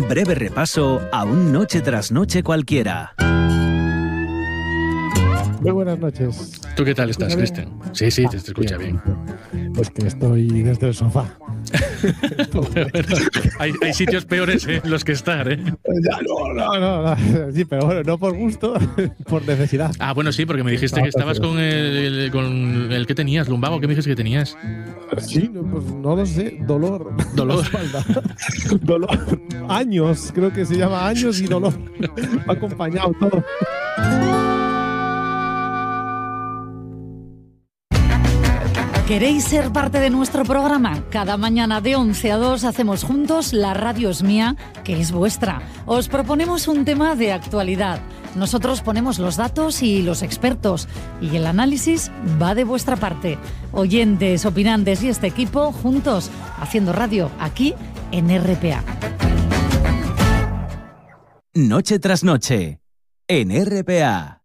Un breve repaso a un noche tras noche cualquiera. Muy buenas noches. ¿Tú qué tal estás, Cristian? Sí, te escucha bien. Pues que estoy desde el sofá. Bueno, hay sitios peores en los que estar, ¿eh? No. Sí, pero bueno, no por gusto, por necesidad. Ah, bueno, sí, porque me dijiste que estabas con el que tenías, lumbago. ¿Qué me dijiste que tenías? Sí, pues no lo sé. Dolor. Dolor. Espalda. Dolor. Años, creo que se llama años y dolor. Me ha acompañado todo. ¿Queréis ser parte de nuestro programa? Cada mañana de 11 a 2 hacemos juntos La Radio es Mía, que es vuestra. Os proponemos un tema de actualidad. Nosotros ponemos los datos y los expertos. Y el análisis va de vuestra parte. Oyentes, opinantes y este equipo juntos, haciendo radio aquí en RPA. Noche tras noche, en RPA.